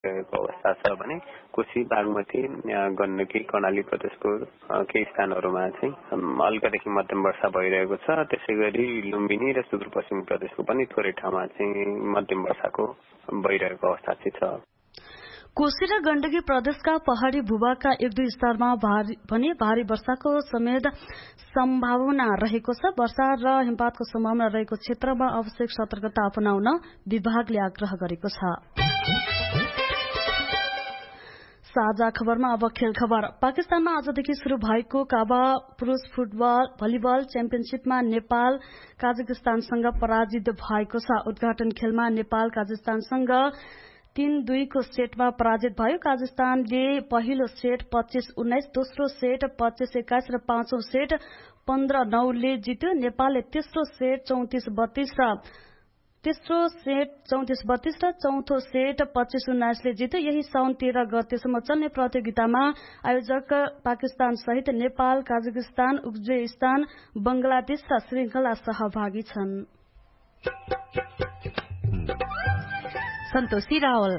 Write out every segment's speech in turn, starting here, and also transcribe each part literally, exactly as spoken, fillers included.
अवस्था छ भने कोशी बागमती गण्डकी कर्णाली प्रदेशको केही स्थानहरूमा चाहिँ हल्कादेखि मध्यम वर्षा भइरहेको छ। त्यसै गरी लुम्बिनी र सुदूरपश्चिमी प्रदेशको पनि थोरै ठाउँमा चाहिँ मध्यम वर्षाको भइरहेको अवस्था चाहिँ छ। कोशी र गण्डकी प्रदेशका पहाड़ी भूभागका एक दुई स्थानमा भने भारी वर्षाको समेत सम्भावना रहेको छ। वर्षा र हिमपातको सम्भावना रहेको क्षेत्रमा आवश्यक सतर्कता अपनाउन विभागले आग्रह गरेको छ। साझा खबरमा अब खेल खबर। पाकिस्तानमा आजदेखि शुरू भएको काबा पुरूष फुटबल भलिबल च्याम्पियनशीपमा नेपाल काजाकिस्तानसँग पराजित भएको छ। उद्घाटन खेलमा नेपाल काजाकिस्तानसँग तीन दुई को सेटमा पराजित भयो। काजाकिस्तानले पहिलो सेट पच्चीस उन्नाइस, दोस्रो सेट पच्चीस एक्काइस र पाँचौं सेट पन्ध्र नौ ले जित्यो। नेपालले तेस्रो सेट चौतिस बत्तीस र तेस्रो सेट चौतिस बत्तीस र चौथो सेट पच्चीस उन्नाइसले जित्यो। यही साउन तेह्र गतेसम्म चल्ने प्रतियोगितामा आयोजक पाकिस्तान सहित नेपाल, काजाकिस्तान, उज्बेकिस्तान, बंगलादेश र श्रृंखला सहभागी छन्। सन्तोषी रावल।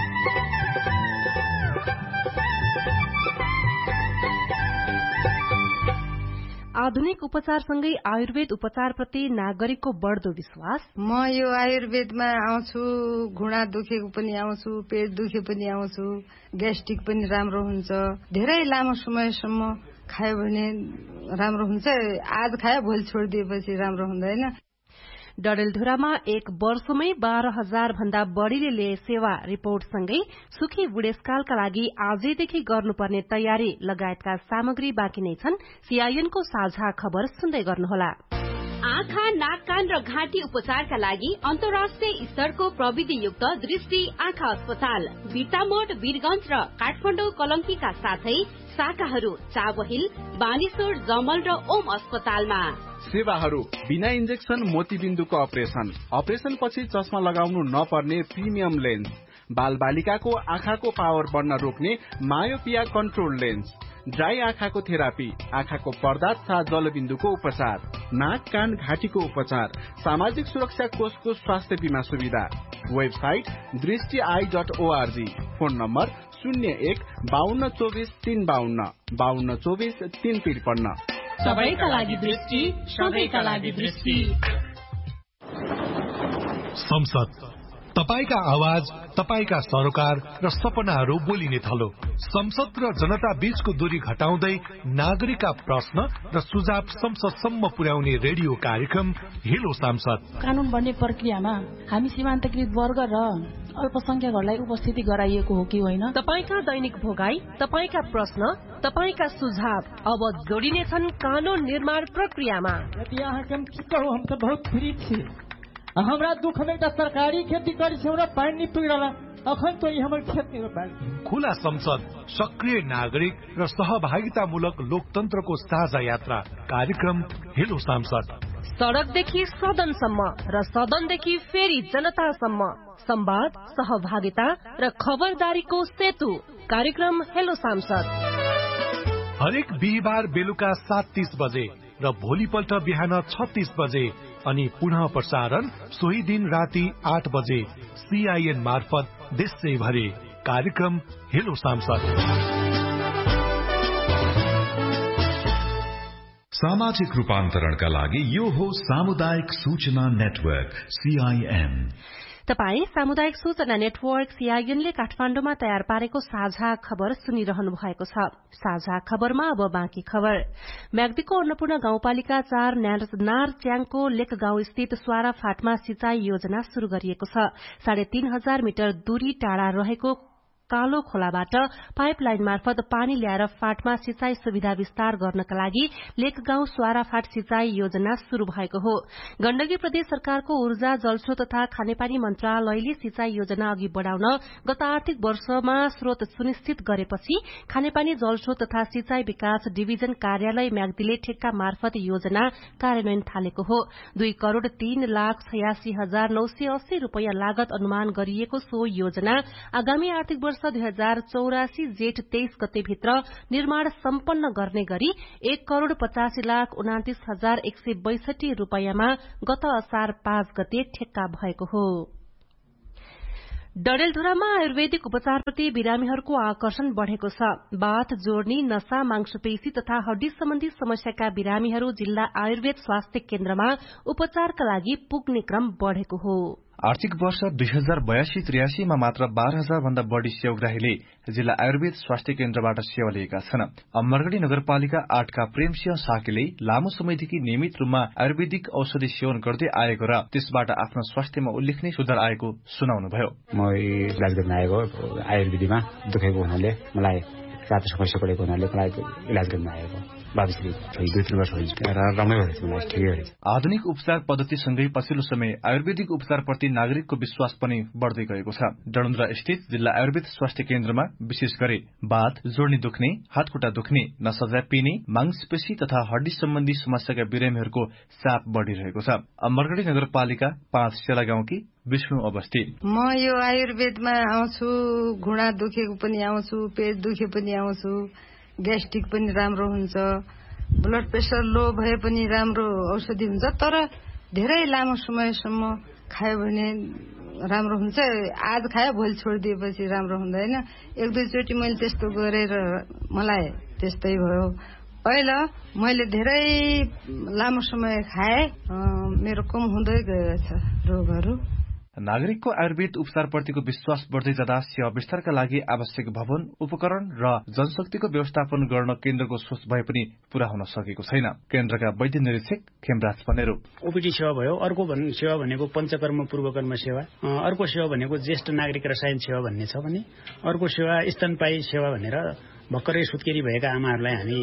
आधुनिक उपचारसँगै आयुर्वेद उपचारप्रति नागरिकको बढ्दो विश्वास। म यो आयुर्वेदमा आउँछु, घुँडा दुखेको पनि आउँछु, पेट दुखे पनि आउँछु, ग्यास्ट्रिक पनि राम्रो हुन्छ। धेरै लामो समयसम्म खायो भने राम्रो हुन्छ। आज खायो भोलि छोडिदिएपछि राम्रो हुँदैन। डडेलधुरामा एक वर्षमै बाह्र हजार भन्दा बढ़ीले लिए सेवा रिपोर्टसँगै सुखी बुढेसकालका लागि आजैदेखि गर्नुपर्ने तयारी लगायतका सामग्री बाँकी नै छन्। सीआईएनको साझा खबर सुन्दै गर्नुहोला। आँखा, नाक, कान र घाँटी उपचारका लागि अन्तर्राष्ट्रिय स्तरको प्रविधियुक्त दृष्टि आँखा अस्पताल बिर्तामोड, वीरगंज र काठमाडौँ कलंकीका साथै शाखाहरू चाबहिल, बानेश्वर, जमल र ओम अस्पतालमा। सेवाहरू बिना इन्जेक्सन मोतीबिन्दुको अपरेसन, अपरेसन पछि चस्मा लगाउनु नपर्ने प्रिमियम लेन्स, बाल बालिकाको आँखाको पावर बढ्न रोक्ने मायोपिया कन्ट्रोल लेन्स, ड्राई आँखाको थेरापी, आँखाको पर्दा तथा जलबिन्दुको उपचार, नाक, कान, घाँटीको उपचार, सामाजिक सुरक्षा कोषको स्वास्थ्य बीमा सुविधा। वेबसाइट दृष्टि I dot ORG. Phone number शून्य एक बाहन्न चौबिस तीन बाहन्न बाहन्न चौबिस तीन त्रिपन्न। सबैका लागि दृष्टि, सबैका लागि दृष्टि। संसद तपाईका आवाज, तपाईका सरोकार र सपनाहरू बोलिने थलो। संसद र जनता बीचको दूरी घटाउँदै नागरिकका प्रश्न र सुझाव संसदसम्म पुर्याउने रेडियो कार्यक्रम हेलो सांसद। कानून बन्ने प्रक्रियामा हामी सीमान्तकृत वर्ग र अल्पसंख्यकहरूलाई उपस्थिति गराइएको हो कि होइन? तपाईका दैनिक भोगाई, तपाईका प्रश्न, तपाईका सुझाव अब जोडिने छन् कानून निर्माण प्रक्रियामा। यहाँ हम हम तो बहुत फ्री थिए। हमरा दुख में सरकारी खेती करी छौं र पानी पुगिरला अखन तो हमर खेत में पानी। खुला संसद, सक्रिय नागरिक र सहभागितामूलक लोकतन्त्रको साझा यात्रा कार्यक्रम हेलो सांसद। सड़कदेखि सदनसम्म र सदनदेखि फेरि जनतासम्म संवाद, सहभागिता र खबरदारीको सेतु कार्यक्रम हेलो सांसद। हरेक बिहिबार बेलुका सात तीस बजे र भोलिपल्ट बिहान छत्तीस बजे अनि पुनः प्रसारण सोही दिन राति आठ बजे सीआईएन मार्फत देशैभरि कार्यक्रम हेलो सांसद। सामाजिक रूपान्तरणका लागि यो हो सामुदायिक सूचना नेटवर्क सीआईएन। तपाई सामुदायिक सूचना नेटवर्क सीआईएनले काठमाडौँमा तयार पारेको साझा खबर सुनिरहनु भएको छ। साझा खबरमा अब बाँकी खबर। म्याग्दीको अन्नपूर्ण गाउँपालिका चार नारच्याङको लेक गाउँ स्थित स्वारा फाटमा सिंचाई योजना शुरू गरिएको छ। साढे तीन हजार मिटर दूरी टाढा रहेको कालो खोलाबाट पाइपलाइन मार्फत पानी ल्याएर फाटमा सिंचाई सुविधा विस्तार गर्नका लागि लेक गाउँ स्वारा फाट सिंचाई योजना शुरू भएको हो। गण्डकी प्रदेश सरकारको ऊर्जा, जलस्रोत तथा खानेपानी मन्त्रालयले सिंचाई योजना अघि बढ़ाउन गत आर्थिक वर्षमा स्रोत सुनिश्चित गरेपछि खानेपानी, जलस्रोत तथा सिंचाई विकास डिभिजन कार्यालय म्याग्दीले ठेक्का मार्फत योजना कार्यान्वयन थालेको हो। दुई करोड़ तीन लाख छयासी हजार नौ सय अस्सी रूपियाँ लागत अनुमान गरिएको सो योजना आगामी आर्थिक वर्ष दुई हजार चौरासी जेठ तेइस गते भित्र निर्माण सम्पन्न गर्ने गरी एक करोड़ पचासी लाख उनातिस हजार एक सय बैसठी रूपियाँमा गत असार पाँच गते ठेक्का भएको हो। डडेलधुरामा आयुर्वेदिक उपचारप्रति बिरामीहरूको आकर्षण बढ़ेको छ। बाथ, जोर्नी, नशा, मांसपेशी तथा हड्डी सम्बन्धी समस्याका बिरामीहरू जिल्ला आयुर्वेद स्वास्थ्य केन्द्रमा उपचारका लागि पुग्ने क्रम बढ़ेको हो। आर्थिक वर्ष दुई हजार बयासी त्रियासीमा मात्र बाह्र हजार भन्दा बढ़ी सेवाग्राहीले जिल्ला आयुर्वेद स्वास्थ्य केन्द्रबाट सेवा लिएका छन्। अमरगढ़ी नगरपालिका आठका प्रेमसिंह साकेले लामो समयदेखि नियमित रूपमा आयुर्वेदिक औषधि सेवन गर्दै आएको र त्यसबाट आफ्नो स्वास्थ्यमा उल्लेखनीय सुधार आएको सुनाउनुभयो। म इलाज गर्न आएको आयुर्वेदीमा दुखेको हुनाले मलाई रातो समस्या परेको हुनाले मलाई इलाज गर्न आएको। आधुनिक उपचार पद्धतिसँगै पछिल्लो समय आयुर्वेदिक उपचारप्रति नागरिकको विश्वास पनि बढ़दै गएको छ। डडेलधुरा स्थित जिल्ला आयुर्वेद स्वास्थ्य केन्द्रमा विशेष गरी बाथ, जोर्नी दुख्ने, हातखुट्टा दुख्ने, नसा पिने, मांसपेशी तथा हड्डी सम्बन्धी समस्याका बिरामीहरूको चाप बढ़िरहेको छ। अमरगढ़ी नगरपालिका पाँच सेला गाउँकी विष्णु अवस्थी, म यो आयुर्वेदमा आउँछु, घुँडा दुखेको पनि आउँछु, पेट दुखे पनि आउँछु, ग्यास्ट्रिक पनि राम्रो हुन्छ, ब्लड प्रेसर लो भए पनि राम्रो औषधि हुन्छ। तर धेरै लामो समयसम्म खायो भने राम्रो हुन्छ। आज खायो भोलि छोडिदिएपछि राम्रो हुँदैन। एक दुईचोटि मैले त्यस्तो गरेर मलाई त्यस्तै भयो। पहिला मैले धेरै लामो समय खाए, मेरो कम हुँदै गएको छ रोगहरू। नागरिकको आयुर्वेद उपचारप्रतिको विश्वास बढ़दै जाँदा सेवा विस्तारका लागि आवश्यक भवन, उपकरण र जनशक्तिको व्यवस्थापन गर्न केन्द्रको सोच भए पनि पूरा हुन सकेको छैन। केन्द्रका वैद्य निरीक्षक खेमराज पनेरो, ओपीडी सेवा भयो, अर्को सेवा भनेको पञ्चकर्म पूर्वकर्म सेवा, अर्को सेवा भनेको ज्येष्ठ नागरिक रसायन सेवा भन्ने छ भने, अर्को सेवा स्तनपायी सेवा भनेर भर्खरै सुत्केरी भएका आमाहरूलाई हामी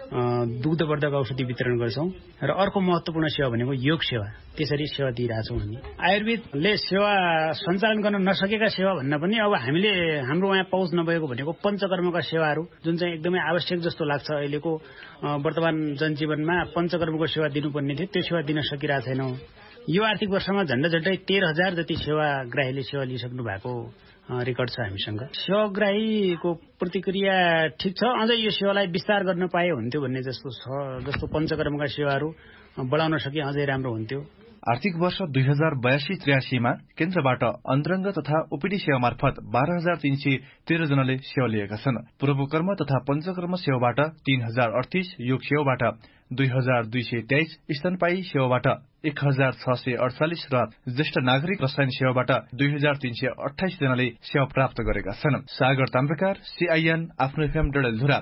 दुग्धवर्धक औषधि वितरण गर्छौं। र अर्को महत्वपूर्ण सेवा भनेको योग सेवा, त्यसरी सेवा दिइरहेछौँ हामी। आयुर्वेदले सेवा सञ्चालन गर्न नसकेका सेवा भन्न पनि अब हामीले हाम्रो यहाँ पहुँच नभएको भनेको पञ्चकर्मका सेवाहरू, जुन चाहिँ एकदमै आवश्यक जस्तो लाग्छ। अहिलेको वर्तमान जनजीवनमा पञ्चकर्मको सेवा दिनुपर्ने थियो, त्यो सेवा दिन सकिरहेको छैनौं। यो आर्थिक वर्षमा झण्डै झण्डै तेह्र हजार जति सेवाग्राहीले सेवा लिइसक्नु भएको रेकर्ड छ हामीसँग। सेवाग्राहीको प्रतिक्रिया ठिक छ, अझै यो सेवालाई विस्तार गर्न पाए हुन्थ्यो भन्ने जस्तो छ। जस्तो पञ्चकर्मका सेवाहरू बढाउन सके अझै राम्रो हुन्थ्यो। आर्थिक वर्ष दुई हजार बयासी त्रियासीमा केन्द्रबाट अन्तरङ्ग तथा ओपीडी सेवा मार्फत बाह्र हजार तीन सय तेह्र जनाले सेवा लिएका छन्। पूर्वकर्म तथा पञ्चकर्म सेवाबाट तीन हजार अडतिस, योग सेवाबाट दुई हजार दुई सय तेइस, स्तनपायी सेवाबाट एक हजार छ सय अडचालिस र ज्येष्ठ नागरिक रसायन सेवाबाट दुई हजार तीन सय अठाइस जनाले सेवा प्राप्त गरेका छन्। सागर ताम्रकार, सीआईएन, आफ्नो एफएम डडेलधुरा।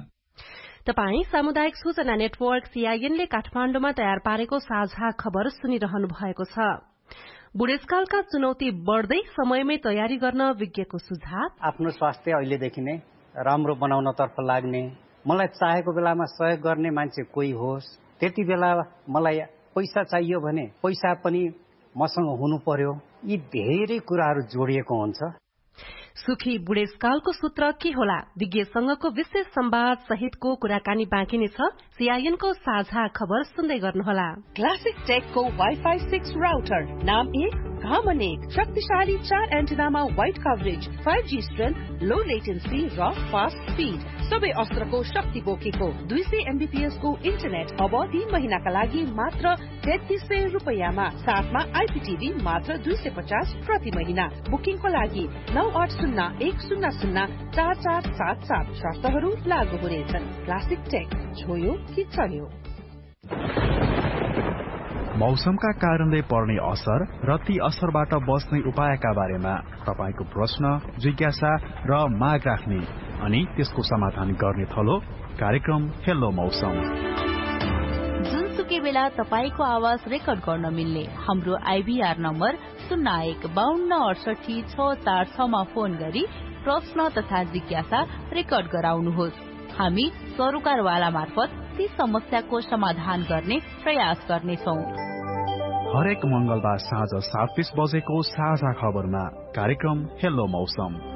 तपाई सामुदायिक सूचना नेटवर्क सीआईएनले काठमाण्डुमा तयार पारेको साझा खबर सुनिरहनु भएको छ। बुढेसकालका चुनौती बढ़दै समयमै तयारी गर्न विज्ञको सुझाव। आफ्नो स्वास्थ्य अहिलेदेखि नै राम्रो बनाउनतर्फ लाग्ने, मलाई चाहेको बेलामा सहयोग गर्ने मान्छे कोही होस्। त्यति बेला मलाई पैसा चाहियो भने पैसा पनि मसँग हुनु पर्यो। यी धेरै कुराहरू जोडिएको हुन्छ। सुखी बुढेसकालको सूत्र के होला? विज्ञसँगको विशेष संवाद सहितको कुराकानी बाँकी नै छ। सीआईएनको साझा खबर सुन्दै गर्नुहोला। क्लासिक टेकको वाइफाई सिक्स राउटर, नाम एक काम अनेक, शक्तिशाली चार एन्टिनामा wide coverage, five G strength, लो लेटेन्सी र फास्ट स्पीड, सबै अस्त्रको शक्ति बोकेको दुई सय एमबीपीएस को इन्टरनेट अब तीन महिनाका लागि मात्र तेत्तीस सय रुपियाँमा, साथमा आइपीटीभी मात्र दुई सय पचास प्रति महिना। बुकिङको लागि नौ आठ शून्य एक शून्य शून्य चार चार सात सात, शर्तहरू लागू हुनेछन्। क्लासिक टेक, छोयो कि चल्यो। मौसमका कारणले पर्ने असर र ती असरबाट बच्ने उपायका बारेमा तपाईको प्रश्न, जिज्ञासा र माग राख्ने अनि त्यसको समाधान गर्ने थलो कार्यक्रम हेलो मौसम। जुनसुकै बेला तपाईको आवाज रेकर्ड गर्न मिल्ने हाम्रो आइबीआर नम्बर शून्य एक बाहन्न अडसठी छ चार छमा फोन गरी प्रश्न तथा जिज्ञासा रेकर्ड गराउनुहोस्। हामी सरोकारवाला मार्फत ती समस्याको समाधान गर्ने प्रयास गर्नेछौँ। हरेक मंगलबार साँझ सात तीस बजेको साझा खबरमा कार्यक्रम हेलो मौसम।